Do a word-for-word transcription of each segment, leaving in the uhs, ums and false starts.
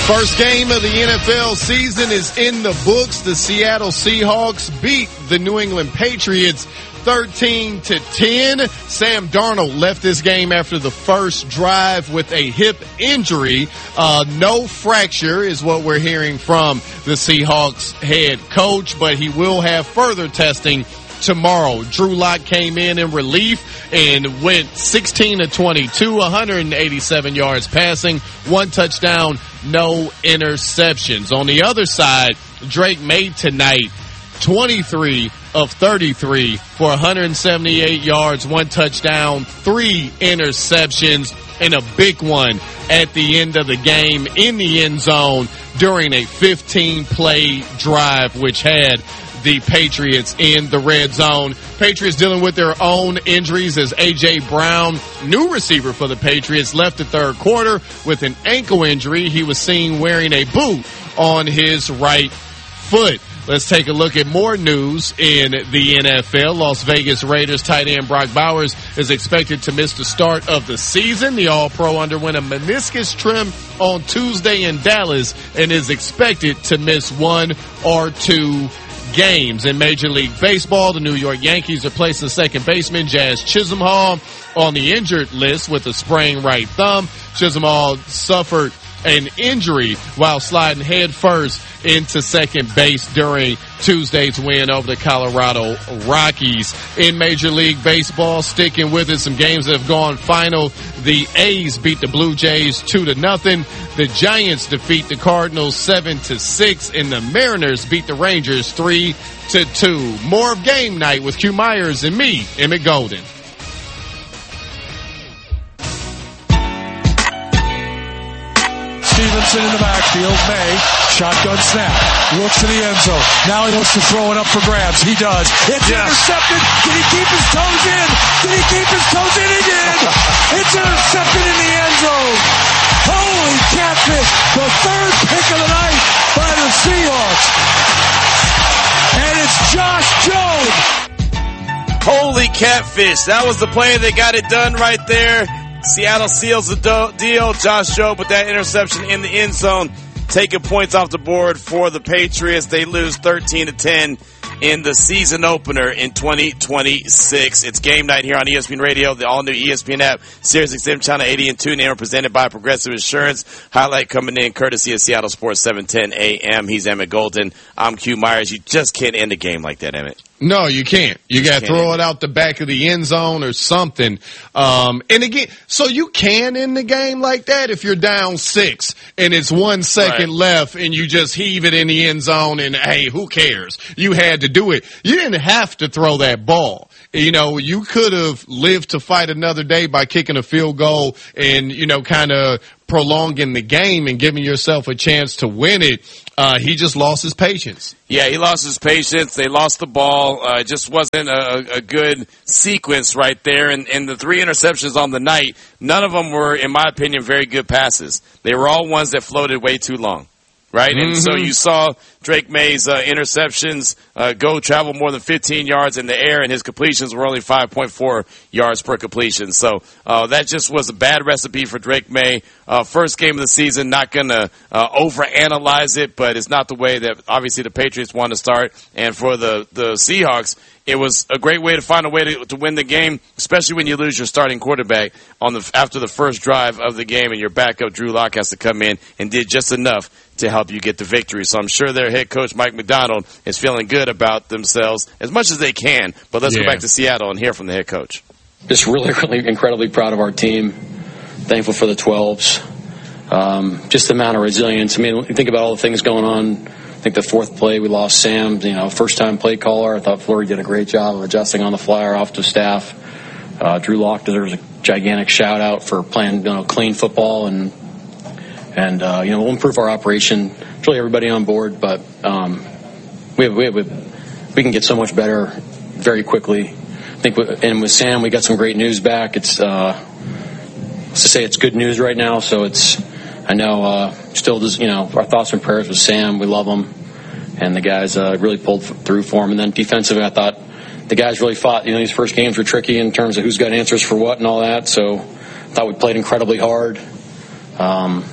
First game of the N F L season is in the books. The Seattle Seahawks beat the New England Patriots thirteen to ten. Sam Darnold left this game after the first drive with a hip injury. Uh, no fracture is what we're hearing from the Seahawks head coach, but he will have further testing tomorrow. Drew Lock came in in relief and went sixteen to twenty-two, one hundred eighty-seven yards passing, one touchdown, no interceptions. On the other side, Drake May tonight, twenty-three of thirty-three for one hundred seventy-eight yards, one touchdown, three interceptions, and a big one at the end of the game in the end zone during a fifteen play drive, which had the Patriots in the red zone. Patriots dealing with their own injuries as A J. Brown, new receiver for the Patriots, left the third quarter with an ankle injury. He was seen wearing a boot on his right foot. Let's take a look at more news in the N F L. Las Vegas Raiders tight end Brock Bowers is expected to miss the start of the season. The All-Pro underwent a meniscus trim on Tuesday in Dallas and is expected to miss one or two games. In Major League Baseball, the New York Yankees are placing second baseman Jazz Chisholm on the injured list with a sprained right thumb. Chisholm suffered an injury while sliding headfirst into second base during Tuesday's win over the Colorado Rockies. In Major League Baseball, sticking with it, some games that have gone final. The A's beat the Blue Jays two to nothing. The Giants defeat the Cardinals seven to six, and the Mariners beat the Rangers three to two. More of Game Night with Q Myers and me, Emmett Golden. Stevenson in the backfield. May, shotgun snap, looks to the end zone. Now he wants to throw it up for grabs. He does. It's yes. intercepted. Did he keep his toes in? Did he keep his toes in? He did. It's intercepted in the end zone. Holy catfish. The third pick of the night by the Seahawks. And it's Josh Jobe. Holy catfish. That was the play that got it done right there. Seattle seals the do- deal. Josh Jobe with that interception in the end zone, taking points off the board for the Patriots. They lose thirteen to ten in the season opener in twenty twenty-six. It's Game Night here on E S P N Radio, the all-new E S P N app, Sirius X M Channel eighty and two, and presented by Progressive Insurance. Highlight coming in courtesy of Seattle Sports seven ten A M. He's Emmett Golden. I'm Q Myers. You just can't end a game like that, Emmett. No, you can't. You got to throw it out the back of the end zone or something. Um, and again, so you can end the game like that if you're down six and it's one second right. left and you just heave it in the end zone and, hey, who cares? You had to do it. You didn't have to throw that ball. You know, you could have lived to fight another day by kicking a field goal and, you know, kind of prolonging the game and giving yourself a chance to win it. Uh, he just lost his patience. Yeah, he lost his patience. They lost the ball. Uh, it just wasn't a, a good sequence right there. And, and the three interceptions on the night, none of them were, in my opinion, very good passes. They were all ones that floated way too long. Right? Mm-hmm. And so you saw Drake May's uh, interceptions uh, go travel more than fifteen yards in the air, and his completions were only five point four yards per completion. So uh, that just was a bad recipe for Drake May. Uh, first game of the season, not going to uh, overanalyze it, but it's not the way that obviously the Patriots want to start. And for the, the Seahawks, it was a great way to find a way to, to win the game, especially when you lose your starting quarterback on the after the first drive of the game, and your backup Drew Lock has to come in and did just enough to help you get the victory. So I'm sure their head coach, Mike Macdonald, is feeling good about themselves as much as they can. But let's yeah. go back to Seattle and hear from the head coach. Just really, really incredibly proud of our team. Thankful for the twelves. Um, just the amount of resilience. I mean, you think about all the things going on. I think the fourth play, we lost Sam, you know, first-time play caller. I thought Flory did a great job of adjusting on the fly, our offensive staff. Uh, Drew Lock deserves a gigantic shout-out for playing, you know, clean football and And, uh, you know, we'll improve our operation. It's really everybody on board, but um, we, have, we, have, we can get so much better very quickly. I think, with, and with Sam, we got some great news back. It's, uh, let's just say it's good news right now. So it's, I know, uh, still, just, you know, our thoughts and prayers with Sam. We love him. And the guys uh, really pulled through for him. And then defensively, I thought the guys really fought. You know, these first games were tricky in terms of who's got answers for what and all that. So I thought we played incredibly hard. Um,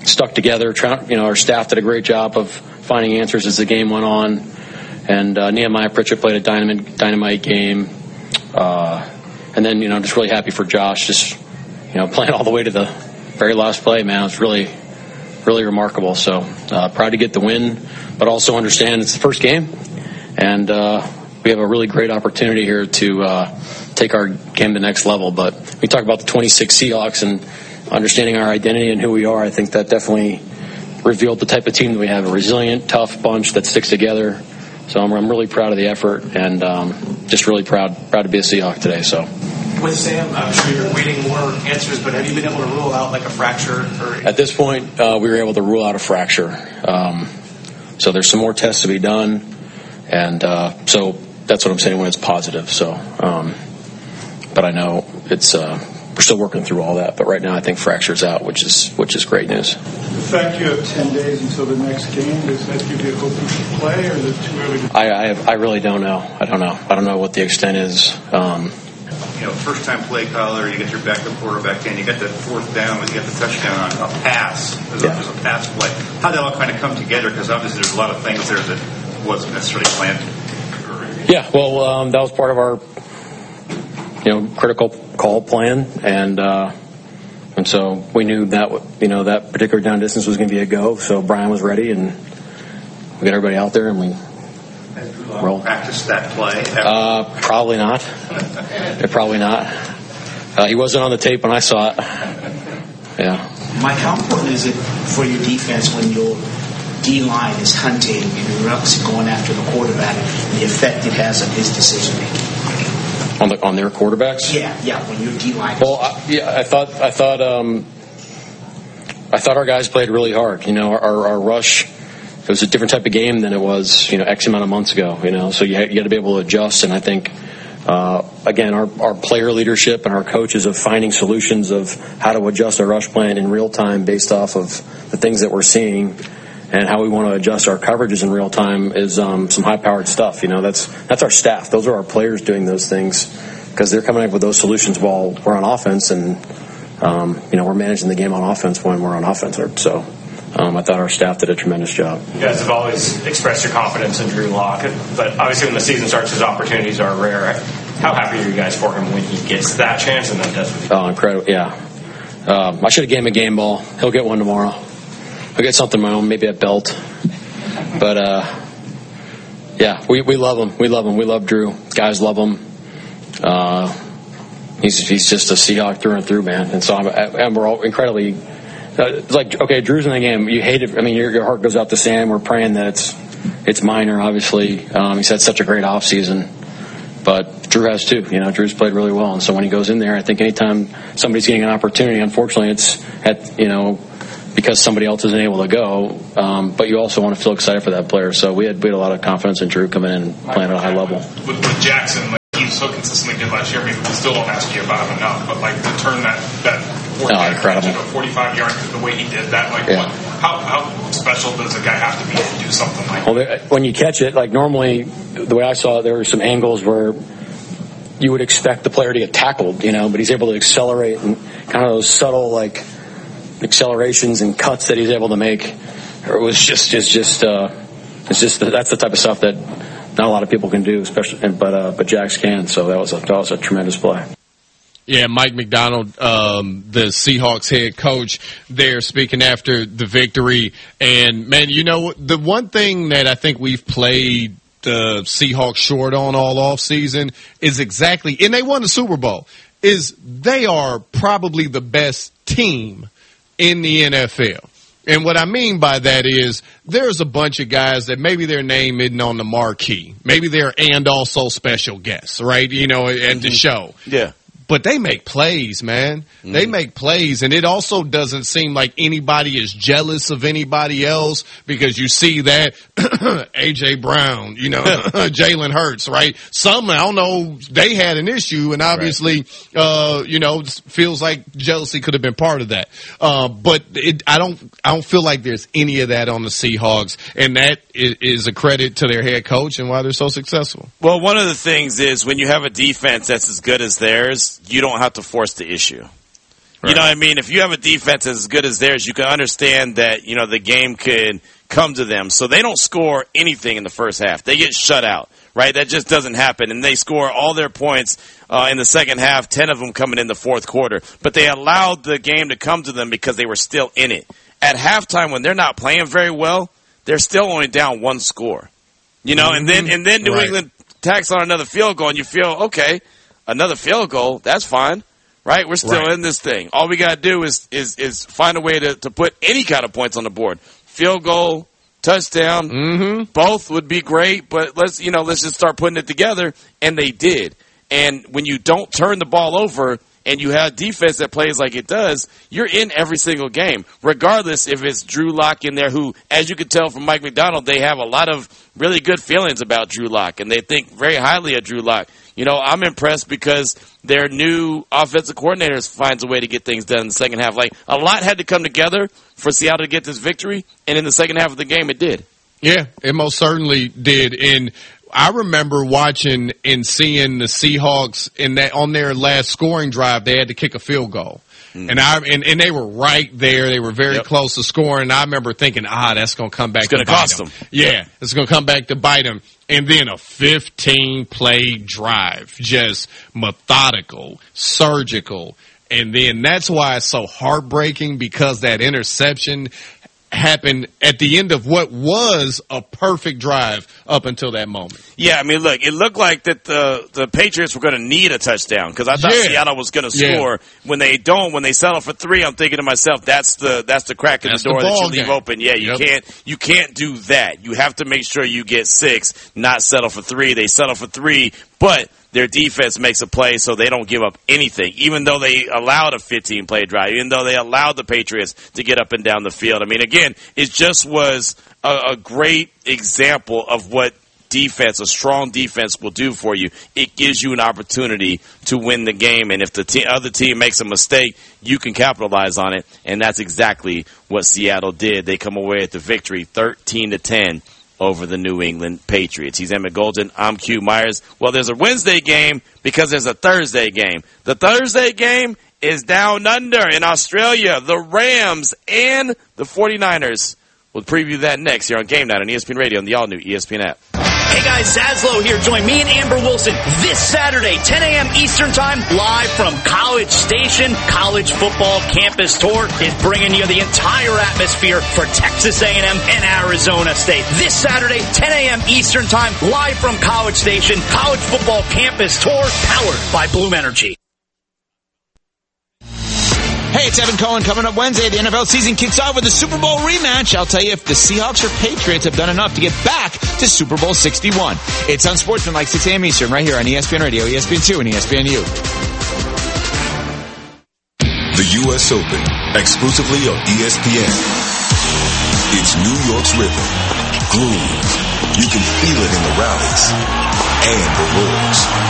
stuck together. Try, you know, our staff did a great job of finding answers as the game went on. And uh, Nehemiah Pritchett played a dynamite, dynamite game. Uh, and then, you know, just really happy for Josh, just, you know, playing all the way to the very last play, man. It was really, really remarkable. So uh, proud to get the win, but also understand it's the first game. And uh, we have a really great opportunity here to uh, take our game to the next level. But we talk about the twenty-six Seahawks and understanding our identity and who we are. I think that definitely revealed the type of team that we have, a resilient, tough bunch that sticks together. So I'm, I'm really proud of the effort and um, just really proud proud to be a Seahawk today. So. With Sam, I'm sure you're waiting more answers, but have you been able to rule out like a fracture? Or... At this point, uh, we were able to rule out a fracture. Um, so there's some more tests to be done, and uh, so that's what I'm saying when it's positive. So, um, but I know it's uh, we're still working through all that. But right now, I think fracture's out, which is which is great news. The fact you have ten days until the next game, does that give you hope you can play, or is it too early? To... I I, have, I really don't know. I don't know. I don't know what the extent is. Um, You know, first time play caller, you get your backup quarterback in, you got the fourth down, you got the touchdown on a pass. There's, yeah. a, there's a pass play. How'd that all kind of come together? Because obviously there's a lot of things there that wasn't necessarily planned. Yeah, well, um, that was part of our, you know, critical call plan, and uh, and so we knew that you know that particular down distance was going to be a go. So Brian was ready, and we got everybody out there, and we. Roll. Practice that play? Uh, probably not. probably not. Uh, he wasn't on the tape when I saw it. Yeah. Mike, how important is it for your defense when your D-line is hunting and Ruck's going after the quarterback and the effect it has on his decision making? On the on their quarterbacks? Yeah, yeah. When your D-line. Well, I, yeah, I thought I thought um, I thought our guys played really hard. You know, our, our rush. It was a different type of game than it was, you know, X amount of months ago, you know, so you had, you had to be able to adjust. And I think, uh, again, our, our player leadership and our coaches of finding solutions of how to adjust our rush plan in real time based off of the things that we're seeing and how we want to adjust our coverages in real time is um, some high-powered stuff. You know, that's that's our staff. Those are our players doing those things because they're coming up with those solutions while we're on offense. And, um, you know, we're managing the game on offense when we're on offense. So. Um, I thought our staff did a tremendous job. You guys have always expressed your confidence in Drew Lock, but obviously when the season starts, his opportunities are rare. How happy are you guys for him when he gets that chance and then does what he does? Oh, incredible, yeah. Um, I should have gave him a game ball. He'll get one tomorrow. He'll get something of my own, maybe a belt. But, uh, yeah, we, we love him. We love him. We love Drew. Guys love him. Uh, he's he's just a Seahawk through and through, man. And so I'm, and we're all incredibly... Uh, like, okay, Drew's in the game. You hate it. I mean, your, your heart goes out to Sam. We're praying that it's it's minor, obviously. Um, he's had such a great offseason. But Drew has too. You know, Drew's played really well. And so when he goes in there, I think anytime somebody's getting an opportunity, unfortunately, it's at, you know, because somebody else isn't able to go. Um, but you also want to feel excited for that player. So we had, we had a lot of confidence in Drew coming in and playing at a high level. With, with Jackson, like, he was so consistently good last year. I mean, we still don't ask you about him enough. But, like, to turn that... that Oh, incredible. forty-five yards, the way he did that, like, yeah. what, how, how special does a guy have to be to do something like well, that? When you catch it, like normally, the way I saw it, there were some angles where you would expect the player to get tackled, you know, but he's able to accelerate and kind of those subtle, like, accelerations and cuts that he's able to make. It was just, it's just, uh, it's just, that's the type of stuff that not a lot of people can do, especially, but, uh, but Jax can, so that was a, that was a tremendous play. Yeah, Mike McDonald, um, the Seahawks head coach there speaking after the victory. And, man, you know, the one thing that I think we've played the Seahawks short on all offseason is exactly, and they won the Super Bowl, is they are probably the best team in the N F L. And what I mean by that is there's a bunch of guys that maybe their name isn't on the marquee. Maybe they're and also special guests, right? You know, and mm-hmm. the show. Yeah. But they make plays, man. Mm. They make plays. And it also doesn't seem like anybody is jealous of anybody else because you see that A J. Brown, you know, Jalen Hurts, right? Some, I don't know, they had an issue and obviously, right. uh, you know, feels like jealousy could have been part of that. Uh, but it, I don't, I don't feel like there's any of that on the Seahawks. And that is, is a credit to their head coach and why they're so successful. Well, one of the things is when you have a defense that's as good as theirs, you don't have to force the issue. You know what I mean? If you have a defense as good as theirs, you can understand that, you know, the game could come to them. So they don't score anything in the first half. They get shut out, right? That just doesn't happen. And they score all their points uh, in the second half, ten of them coming in the fourth quarter. But they allowed the game to come to them because they were still in it. At halftime, when they're not playing very well, they're still only down one score. You know, mm-hmm. and then and then New right. England tacks on another field goal, and you feel, okay, another field goal, that's fine. Right, we're still right. in this thing. All we got to do is, is is find a way to, to put any kind of points on the board. Field goal, touchdown, mm-hmm. both would be great. But let's you know let's just start putting it together, and they did. And when you don't turn the ball over and you have defense that plays like it does, you're in every single game, regardless if it's Drew Lock in there, who, as you can tell from Mike Macdonald, they have a lot of really good feelings about Drew Lock, and they think very highly of Drew Lock. You know, I'm impressed because their new offensive coordinators finds a way to get things done in the second half. Like, a lot had to come together for Seattle to get this victory, and in the second half of the game, it did. Yeah, it most certainly did. And I remember watching and seeing the Seahawks in that on their last scoring drive, they had to kick a field goal. Mm-hmm. And I and, and they were right there. They were very yep. close to scoring. And I remember thinking, ah, that's going to come back it's to bite cost them. them. Yeah, yeah, it's going to come back to bite them. And then a fifteen-play drive, just methodical, surgical. And then that's why it's so heartbreaking, because that interception happened at the end of what was a perfect drive up until that moment. Yeah, I mean, look, it looked like that the the Patriots were going to need a touchdown, because I thought yeah. Seattle was going to score. Yeah. When they don't, when they settle for three, I'm thinking to myself, that's the that's the crack in that's the door the that you leave game. open. Yeah, you yep. can't you can't do that. You have to make sure you get six, not settle for three. They settle for three, but their defense makes a play so they don't give up anything, even though they allowed a fifteen-play drive, even though they allowed the Patriots to get up and down the field. I mean, again, it just was a, a great example of what defense, a strong defense, will do for you. It gives you an opportunity to win the game, and if the te- other team makes a mistake, you can capitalize on it, and that's exactly what Seattle did. They come away with the victory, thirteen to ten. Over the New England Patriots. He's Emmett Golden. I'm Q Myers. Well, there's a Wednesday game because there's a Thursday game. The Thursday game is down under in Australia. The Rams and the forty-niners. We'll preview that next here on Game Night on E S P N Radio and the all-new E S P N app. Hey guys, Zaslow here. Join me and Amber Wilson this Saturday, ten a.m. Eastern Time, live from College Station. College Football Campus Tour is bringing you the entire atmosphere for Texas A and M and Arizona State. This Saturday, ten a.m. Eastern Time, live from College Station. College Football Campus Tour, powered by Bloom Energy. Hey, it's Evan Cohen. Coming up Wednesday, the N F L season kicks off with a Super Bowl rematch. I'll tell you if the Seahawks or Patriots have done enough to get back to Super Bowl sixty-one. It's Unsportsmanlike, six a.m. Eastern, right here on E S P N Radio, E S P N two, and E S P N U. The U S Open, exclusively on E S P N. It's New York's rhythm, groove. You can feel it in the rallies and the roars.